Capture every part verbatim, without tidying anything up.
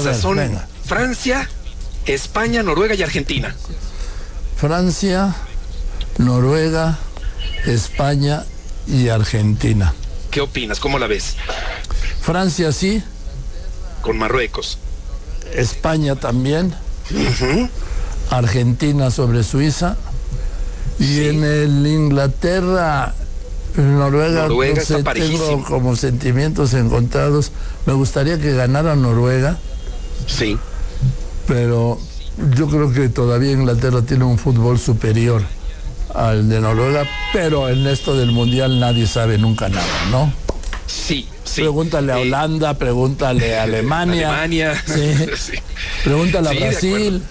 ver, son venga. Francia, España, Noruega y Argentina. Francia, Noruega, España y Argentina. ¿Qué opinas? ¿Cómo la ves? Francia sí. Con Marruecos. España también. Uh-huh. Argentina sobre Suiza. Y sí. en el Inglaterra, Noruega, Noruega no está sé, parejísimo. tengo como sentimientos encontrados. Me gustaría que ganara Noruega. Sí. Pero yo creo que todavía Inglaterra tiene un fútbol superior al de Noruega, pero en esto del mundial nadie sabe nunca nada, ¿no? Sí, sí. Pregúntale a eh, Holanda, pregúntale a Alemania. Alemania. Sí. Sí. Pregúntale a Sí, Brasil.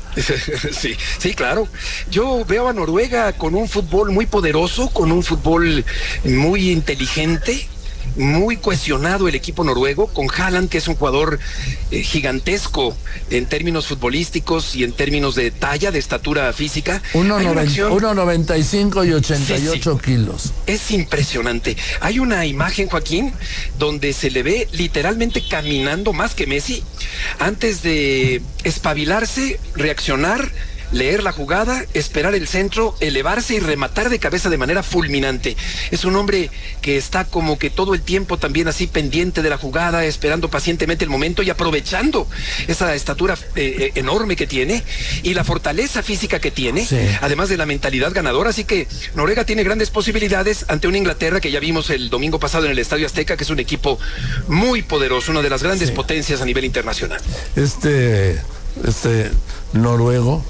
Sí, sí, claro. Yo veo a Noruega con un fútbol muy poderoso, con un fútbol muy inteligente, muy cohesionado el equipo noruego, con Haaland, que es un jugador eh, gigantesco en términos futbolísticos y en términos de talla, de estatura física. uno noventa y cinco y ochenta y ocho sí, sí. kilos. Es impresionante. Hay una imagen, Joaquín, donde se le ve literalmente caminando más que Messi, antes de espabilarse, reaccionar, leer la jugada, esperar el centro, elevarse y rematar de cabeza de manera fulminante. Es un hombre que está como que todo el tiempo también así pendiente de la jugada, esperando pacientemente el momento y aprovechando esa estatura eh, enorme que tiene y la fortaleza física que tiene, sí. además de la mentalidad ganadora. Así que Noruega tiene grandes posibilidades ante una Inglaterra que ya vimos el domingo pasado en el Estadio Azteca, que es un equipo muy poderoso, una de las grandes sí. potencias a nivel internacional. Este, este noruego,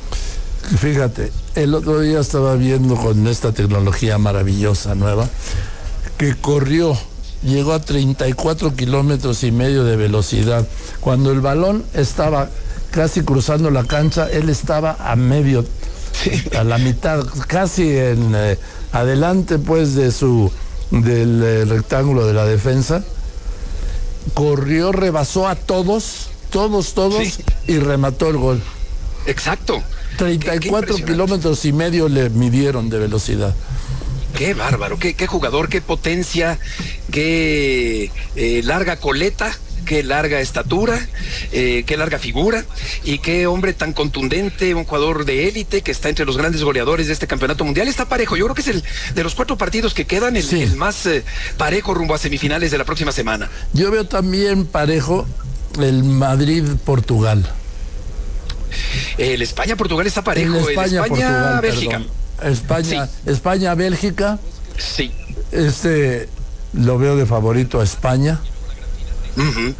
fíjate, el otro día estaba viendo con esta tecnología maravillosa nueva, que corrió, llegó a treinta y cuatro kilómetros y medio de velocidad. Cuando el balón estaba casi cruzando la cancha, él estaba a medio, a la mitad, casi en eh, adelante pues de su, del eh, rectángulo de la defensa. Corrió, rebasó a todos, todos, todos, sí. y remató el gol. Exacto. treinta y cuatro kilómetros y medio le midieron de velocidad. Qué bárbaro, qué, qué jugador, qué potencia, qué eh, larga coleta, qué larga estatura, eh, qué larga figura y qué hombre tan contundente, un jugador de élite que está entre los grandes goleadores de este campeonato mundial. Está parejo, yo creo que es el de los cuatro partidos que quedan el, sí. el más eh, parejo rumbo a semifinales de la próxima semana. Yo veo también parejo el Madrid-Portugal. El España-Portugal está parejo. El España-Bélgica. España, sí. España-Bélgica. Sí. Este lo veo de favorito a España. Uh-huh.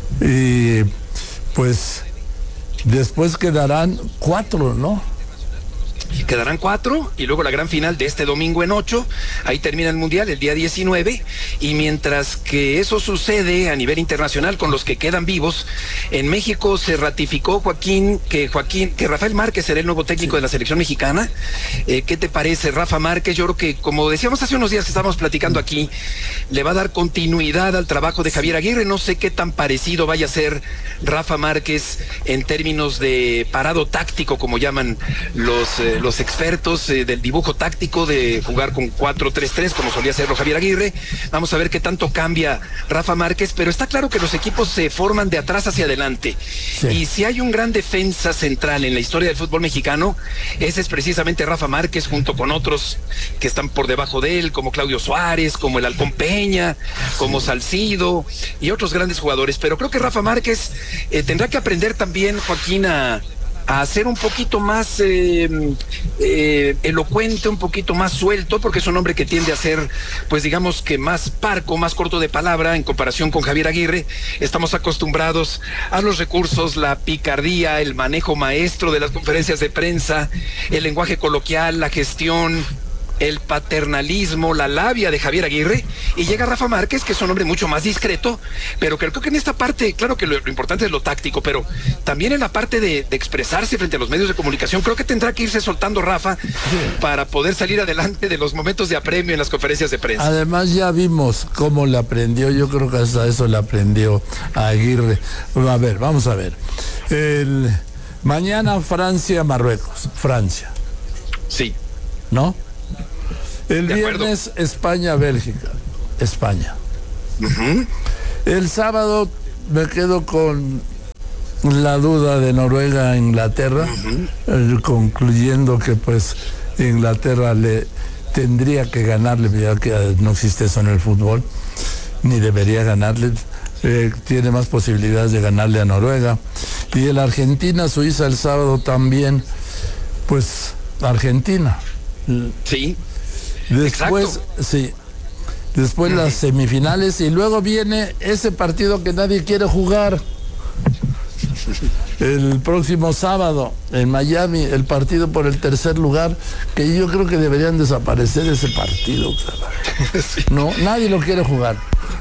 Y pues después quedarán cuatro, ¿no? Quedarán cuatro y luego la gran final de este domingo en ocho. Ahí termina el mundial el día diecinueve. Y mientras que eso sucede a nivel internacional con los que quedan vivos, en México se ratificó, Joaquín, que Joaquín, que Rafael Márquez será el nuevo técnico sí. de la selección mexicana. Eh, ¿Qué te parece, Rafa Márquez? Yo creo que, como decíamos hace unos días que estábamos platicando aquí, le va a dar continuidad al trabajo de Javier Aguirre. No sé qué tan parecido vaya a ser Rafa Márquez en términos de parado táctico, como llaman los eh, los expertos eh, del dibujo táctico, de jugar con cuatro tres tres como solía hacerlo Javier Aguirre. Vamos a ver qué tanto cambia Rafa Márquez, pero está claro que los equipos se forman de atrás hacia adelante. Sí. Y si hay un gran defensa central en la historia del fútbol mexicano, ese es precisamente Rafa Márquez, junto con otros que están por debajo de él, como Claudio Suárez, como el Halcón Peña, como Salcido y otros grandes jugadores. Pero creo que Rafa Márquez eh, tendrá que aprender también, Joaquín, a a ser un poquito más eh, eh, elocuente, un poquito más suelto, porque es un hombre que tiende a ser, pues digamos que más parco, más corto de palabra en comparación con Javier Aguirre. Estamos acostumbrados a los recursos, la picardía, el manejo maestro de las conferencias de prensa, el lenguaje coloquial, la gestión, el paternalismo, la labia de Javier Aguirre, y llega Rafa Márquez, que es un hombre mucho más discreto, pero creo que en esta parte, claro que lo, lo importante es lo táctico, pero también en la parte de, de expresarse frente a los medios de comunicación, creo que tendrá que irse soltando Rafa para poder salir adelante de los momentos de apremio en las conferencias de prensa. Además ya vimos cómo le aprendió, yo creo que hasta eso le aprendió a Aguirre. A ver, vamos a ver. El, mañana Francia-Marruecos, Francia. Sí. ¿No? El viernes España-Bélgica, España. Uh-huh. El sábado me quedo con la duda de Noruega a Inglaterra, uh-huh. eh, concluyendo que pues Inglaterra le tendría que ganarle, ya que no existe eso en el fútbol, ni debería ganarle, eh, tiene más posibilidades de ganarle a Noruega. Y el Argentina-Suiza el sábado también, pues Argentina. Sí. Después, exacto. sí. Después uh-huh. las semifinales y luego viene ese partido que nadie quiere jugar. El próximo sábado en Miami, el partido por el tercer lugar, que yo creo que deberían desaparecer ese partido. Sí. No, nadie lo quiere jugar.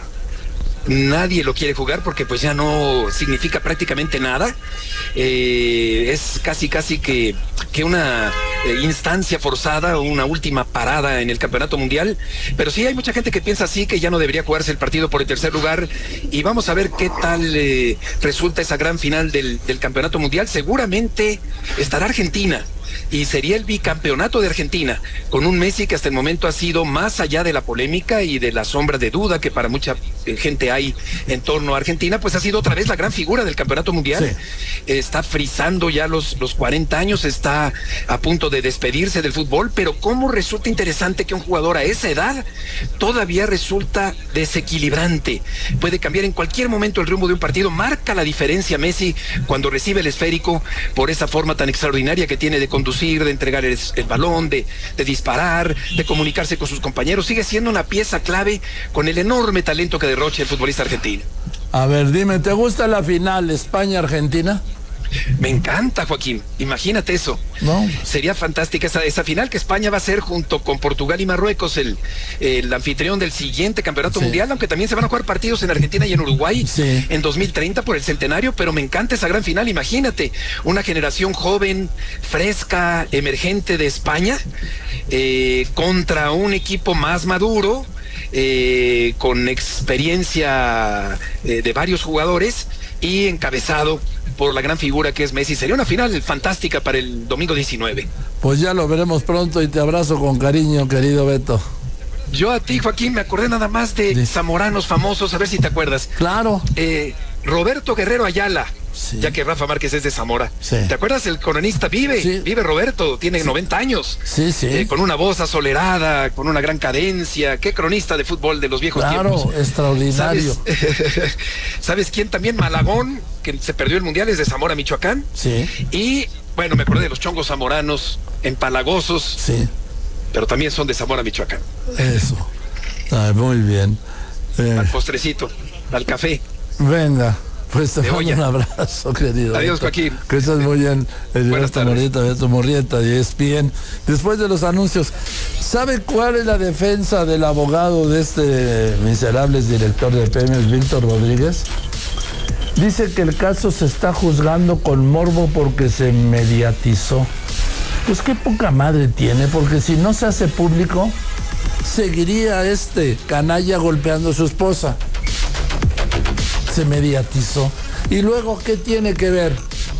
Nadie lo quiere jugar porque pues ya no significa prácticamente nada. Eh, es casi casi que, que una eh, instancia forzada o una última parada en el campeonato mundial. Pero sí hay mucha gente que piensa así, que ya no debería jugarse el partido por el tercer lugar. Y vamos a ver qué tal eh, resulta esa gran final del, del campeonato mundial. Seguramente estará Argentina. Y sería el bicampeonato de Argentina, con un Messi que hasta el momento ha sido más allá de la polémica y de la sombra de duda que para mucha gente hay en torno a Argentina, pues ha sido otra vez la gran figura del campeonato mundial. Sí. Está frisando ya los, los cuarenta años, está a punto de despedirse del fútbol, pero cómo resulta interesante que un jugador a esa edad todavía resulta desequilibrante. Puede cambiar en cualquier momento el rumbo de un partido, marca la diferencia Messi cuando recibe el esférico por esa forma tan extraordinaria que tiene de conducir, de entregar el, el balón, de, de disparar, de comunicarse con sus compañeros. Sigue siendo una pieza clave con el enorme talento que derrocha el futbolista argentino. A ver, dime, ¿te gusta la final España-Argentina? Me encanta, Joaquín, imagínate eso. No. Sería fantástica esa, esa final que España va a ser junto con Portugal y Marruecos el, el anfitrión del siguiente campeonato sí. mundial, aunque también se van a jugar partidos en Argentina y en Uruguay sí. en dos mil treinta por el centenario, pero me encanta esa gran final. Imagínate, una generación joven, fresca, emergente de España eh, contra un equipo más maduro, eh, con experiencia eh, de varios jugadores y encabezado por la gran figura que es Messi. Sería una final fantástica para el domingo diecinueve. Pues ya lo veremos pronto y te abrazo con cariño, querido Beto. Yo a ti, Joaquín, me acordé nada más de sí. zamoranos famosos, a ver si te acuerdas. Claro. Eh, Roberto Guerrero Ayala, sí. ya que Rafa Márquez es de Zamora. Sí. ¿Te acuerdas? El cronista vive, sí. vive Roberto, tiene sí. noventa años. Sí, sí. Eh, con una voz asolerada, con una gran cadencia. Qué cronista de fútbol de los viejos claro, tiempos. Claro, extraordinario. ¿Sabes? ¿Sabes quién también? Malagón, que se perdió el mundial, es de Zamora, Michoacán. Sí. Y, bueno, me acordé de los chongos zamoranos, empalagosos. Sí. Pero también son de Zamora, Michoacán. Eso. Ay, muy bien. Eh. Al postrecito, al café. Venga, pues te mando un abrazo, querido. Adiós, Joaquín. Que estás muy bien. Beto Murrieta, Beto Murrieta, y es bien. Después de los anuncios, ¿sabe cuál es la defensa del abogado de este miserable director de premios, Víctor Rodríguez? Dice que el caso se está juzgando con morbo porque se mediatizó. Pues qué poca madre tiene, porque si no se hace público, seguiría este canalla golpeando a su esposa. Se mediatizó. Y luego, ¿qué tiene que ver?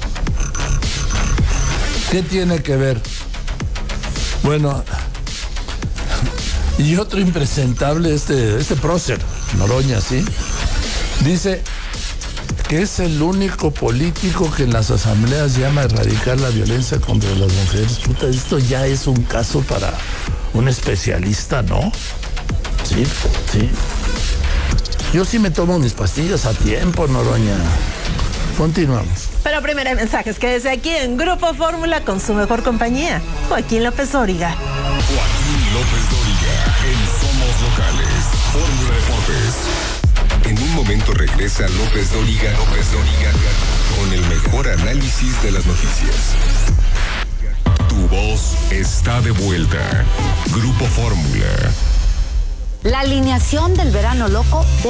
¿Qué tiene que ver? Bueno, y otro impresentable, este, este prócer, Noroña, ¿sí? Dice que es el único político que en las asambleas llama a erradicar la violencia contra las mujeres. Puta, esto ya es un caso para un especialista, ¿no? Sí, sí. Yo sí me tomo mis pastillas a tiempo, Noroña. Continuamos. Pero primero hay mensajes que desde aquí en Grupo Fórmula con su mejor compañía, Joaquín López Dóriga. Joaquín López Dóriga en Somos Locales, Fórmula Deportes. En un momento regresa López Dóriga, López Dóriga, con el mejor análisis de las noticias. Tu voz está de vuelta. Grupo Fórmula. La alineación del verano loco de